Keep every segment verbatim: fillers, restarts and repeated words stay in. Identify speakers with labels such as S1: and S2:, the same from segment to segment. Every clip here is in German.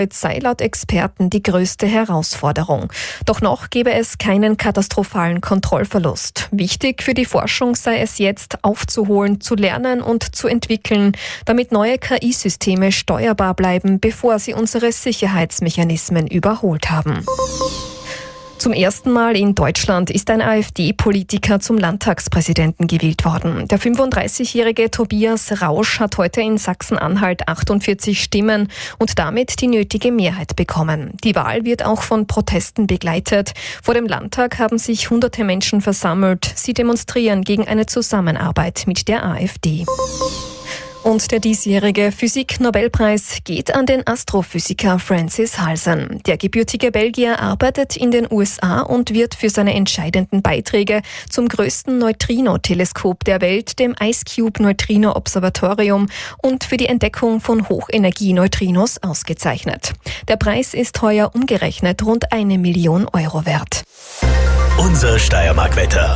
S1: sei laut Experten die größte Herausforderung. Doch noch gebe es keinen katastrophalen Kontrollverlust. Wichtig für die Forschung sei es jetzt, aufzuholen, zu lernen und zu entwickeln, damit neue K I-Systeme steuerbar bleiben, bevor sie unsere Sicherheitsmechanismen überholt haben. Zum ersten Mal in Deutschland ist ein AfD-Politiker zum Landtagspräsidenten gewählt worden. Der fünfunddreißigjährige Tobias Rausch hat heute in Sachsen-Anhalt achtundvierzig Stimmen und damit die nötige Mehrheit bekommen. Die Wahl wird auch von Protesten begleitet. Vor dem Landtag haben sich hunderte Menschen versammelt. Sie demonstrieren gegen eine Zusammenarbeit mit der AfD. Und der diesjährige Physik-Nobelpreis geht an den Astrophysiker Francis Halsen. Der gebürtige Belgier arbeitet in den U S A und wird für seine entscheidenden Beiträge zum größten Neutrino-Teleskop der Welt, dem IceCube-Neutrino-Observatorium, und für die Entdeckung von Hochenergie-Neutrinos ausgezeichnet. Der Preis ist heuer umgerechnet rund eine Million Euro wert.
S2: Unser Steiermark-Wetter.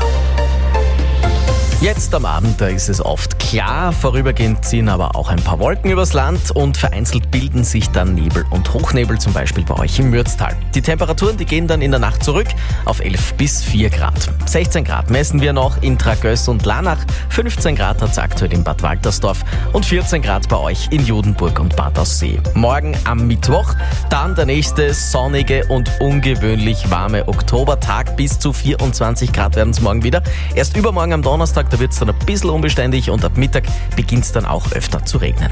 S3: Jetzt am Abend, da ist es oft klar, vorübergehend ziehen aber auch ein paar Wolken übers Land und vereinzelt bilden sich dann Nebel und Hochnebel, zum Beispiel bei euch im Mürztal. Die Temperaturen, die gehen dann in der Nacht zurück auf elf bis vier Grad. sechzehn Grad messen wir noch in Tragöss und Lanach, fünfzehn Grad hat es aktuell in Bad Waltersdorf und vierzehn Grad bei euch in Judenburg und Bad Aussee. Morgen am Mittwoch dann der nächste sonnige und ungewöhnlich warme Oktobertag, bis zu vierundzwanzig Grad werden es morgen wieder. Erst übermorgen am Donnerstag, da wird es dann ein bisschen unbeständig und ab Mittag beginnt es dann auch öfter zu regnen.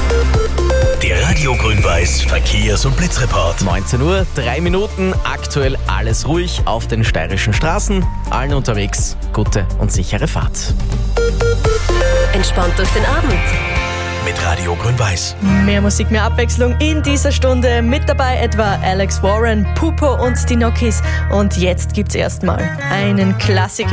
S2: Der Radio Grün-Weiß Verkehrs- und Blitzreport.
S3: neunzehn Uhr, drei Minuten, aktuell alles ruhig auf den steirischen Straßen. Allen unterwegs, gute und sichere Fahrt.
S4: Entspannt durch den Abend.
S2: Mit Radio Grün-Weiß.
S5: Mehr Musik, mehr Abwechslung in dieser Stunde. Mit dabei etwa Alex Warren, Pupo und die Nokis. Und jetzt gibt's erstmal einen Klassiker.